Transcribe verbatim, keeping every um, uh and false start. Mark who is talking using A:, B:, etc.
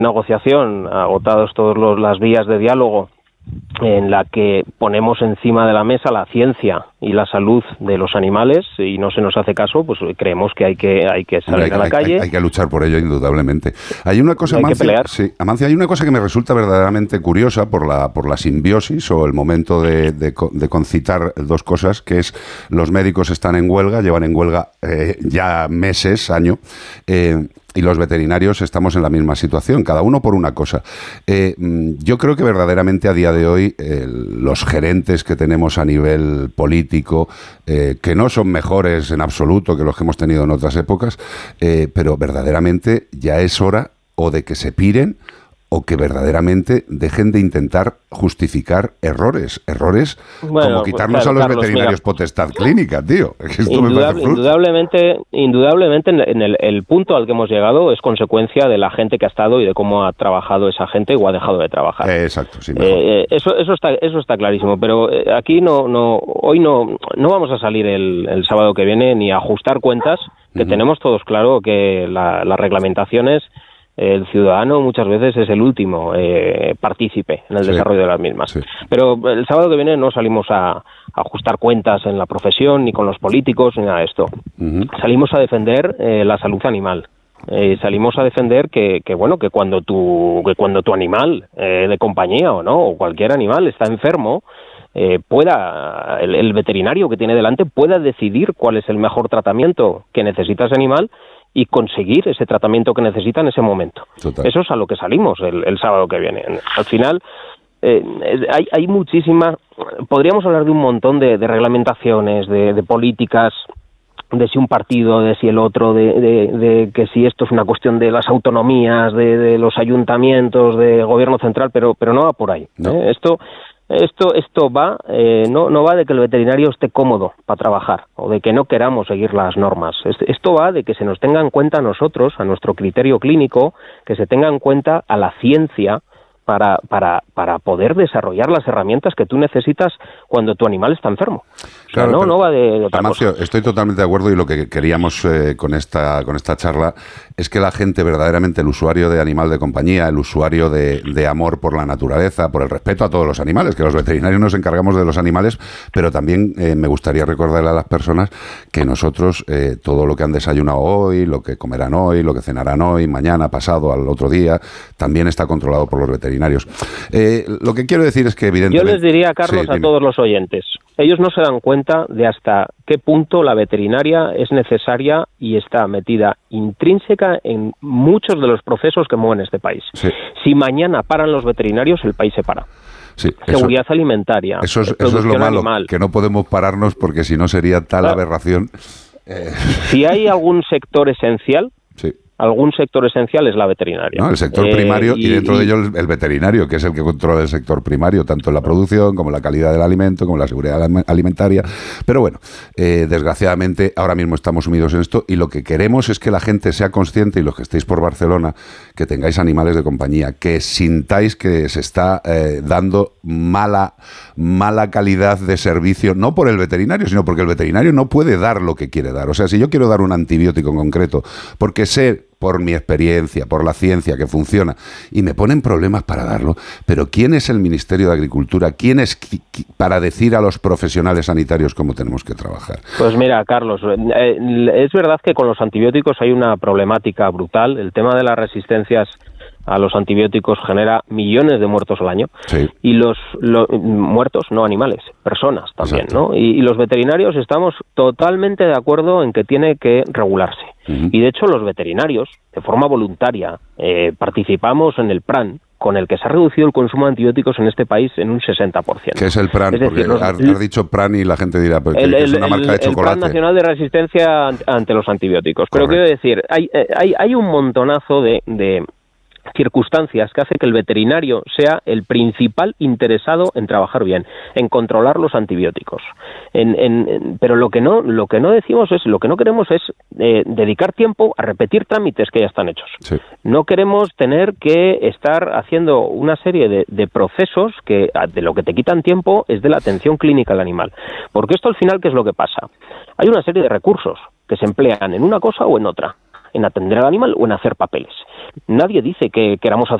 A: negociación, agotados todas las vías de diálogo, en la que ponemos encima de la mesa la ciencia y la salud de los animales y no se nos hace caso, pues creemos que hay que hay que salir
B: hay,
A: a la
B: hay,
A: calle.
B: Hay, hay que luchar por ello, indudablemente. Hay una cosa,
A: hay
B: Amancio,
A: que pelear.
B: Sí, Amancio, hay una cosa que me resulta verdaderamente curiosa por la por la simbiosis o el momento de, de, de concitar dos cosas, que es los médicos están en huelga, llevan en huelga eh, ya meses, año, eh, y los veterinarios estamos en la misma situación, cada uno por una cosa. Eh, yo creo que verdaderamente a día de hoy eh, los gerentes que tenemos a nivel político, eh, que no son mejores en absoluto que los que hemos tenido en otras épocas, eh, pero verdaderamente ya es hora o de que se piren o que verdaderamente dejen de intentar justificar errores, errores
A: bueno,
B: como quitarnos
A: pues, claro,
B: a los
A: Carlos,
B: veterinarios
A: mira,
B: potestad clínica, tío. Es que esto
A: Indudable,
B: me parece
A: indudablemente, indudablemente en el, el punto al que hemos llegado es consecuencia de la gente que ha estado y de cómo ha trabajado esa gente o ha dejado de trabajar.
B: Eh, exacto, sí, mejor.
A: Eh, eso, eso está, eso está clarísimo. Pero eh, aquí no, no, hoy no, no vamos a salir el, el sábado que viene ni a ajustar cuentas, que uh-huh. tenemos todos claro que la, las reglamentaciones. El ciudadano muchas veces es el último eh, partícipe en el sí, desarrollo de las mismas. Sí. Pero el sábado que viene no salimos a, a ajustar cuentas en la profesión, ni con los políticos, ni nada de esto. Uh-huh. Salimos a defender eh, la salud animal. Eh, salimos a defender que, que bueno que cuando tu que cuando tu animal eh, de compañía o no o cualquier animal está enfermo, eh, pueda el, el veterinario que tiene delante pueda decidir cuál es el mejor tratamiento que necesita ese animal y conseguir ese tratamiento que necesita en ese momento. Total. Eso es a lo que salimos el, el sábado que viene. Al final, eh, hay, hay muchísima... Podríamos hablar de un montón de, de reglamentaciones, de, de políticas, de si un partido, de si el otro, de, de, de que si esto es una cuestión de las autonomías, de, de los ayuntamientos, de gobierno central, pero, pero no va por ahí. No. ¿eh? Esto... Esto esto va eh, no no va de que el veterinario esté cómodo para trabajar o de que no queramos seguir las normas. Esto va de que se nos tenga en cuenta a nosotros, a nuestro criterio clínico, que se tenga en cuenta a la ciencia para para para poder desarrollar las herramientas que tú necesitas cuando tu animal está enfermo.
B: Claro,
A: o sea, no no va de, de otra
B: Amancio,
A: cosa.
B: Estoy totalmente de acuerdo y lo que queríamos eh, con esta con esta charla es que la gente verdaderamente, el usuario de animal de compañía, el usuario de, de amor por la naturaleza, por el respeto a todos los animales, que los veterinarios nos encargamos de los animales, pero también eh, me gustaría recordarle a las personas que nosotros eh, todo lo que han desayunado hoy, lo que comerán hoy, lo que cenarán hoy, mañana, pasado, al otro día, también está controlado por los veterinarios. Eh, lo que quiero decir es que evidentemente...
A: Yo les diría, Carlos, sí, a todos los oyentes, ellos no se dan cuenta de hasta qué punto la veterinaria es necesaria y está metida intrínseca en muchos de los procesos que mueven este país. Sí. Si mañana paran los veterinarios, el país se para.
B: Sí,
A: seguridad
B: eso,
A: alimentaria,
B: eso es, eso es lo malo,
A: animal.
B: Que no podemos pararnos porque si no sería tal claro. aberración.
A: Eh. Si hay algún sector esencial...
B: Sí.
A: Algún sector esencial es la veterinaria.
B: No, el sector eh, primario y, y dentro y, de ello el, el veterinario, que es el que controla el sector primario, tanto en la producción como en la calidad del alimento, como en la seguridad alimentaria. Pero bueno, eh, desgraciadamente ahora mismo estamos sumidos en esto y lo que queremos es que la gente sea consciente, y los que estéis por Barcelona, que tengáis animales de compañía, que sintáis que se está eh, dando mala, mala calidad de servicio, no por el veterinario, sino porque el veterinario no puede dar lo que quiere dar. O sea, si yo quiero dar un antibiótico en concreto, porque sé por mi experiencia, por la ciencia que funciona, y me ponen problemas para darlo, pero ¿quién es el Ministerio de Agricultura? ¿Quién es para decir a los profesionales sanitarios cómo tenemos que trabajar?
A: Pues mira, Carlos, eh, es verdad que con los antibióticos hay una problemática brutal. El tema de las resistencias a los antibióticos genera millones de muertos al año. Sí. Y los, los muertos, no animales, personas también, exacto, ¿no? Y, y los veterinarios estamos totalmente de acuerdo en que tiene que regularse. Uh-huh. Y de hecho los veterinarios, de forma voluntaria, eh, participamos en el PRAN, con el que se ha reducido el consumo de antibióticos en este país en un sesenta por ciento.
B: ¿Qué es el PRAN? Es decir, Porque los, has, has dicho PRAN y la gente dirá, pues, el, que es una marca el, de chocolate.
A: El Plan Nacional de Resistencia ante los Antibióticos. Pero Correcto. Quiero decir, hay, hay, hay un montonazo de... de circunstancias que hace que el veterinario sea el principal interesado en trabajar bien, en controlar los antibióticos. En, en, en, pero lo que no lo que no decimos es, lo que no queremos es eh, dedicar tiempo a repetir trámites que ya están hechos. Sí. No queremos tener que estar haciendo una serie de, de procesos que de lo que te quitan tiempo es de la atención clínica al animal. Porque esto al final, ¿qué es lo que pasa? Hay una serie de recursos que se emplean en una cosa o en otra. en atender al animal o en hacer papeles. Nadie dice que queramos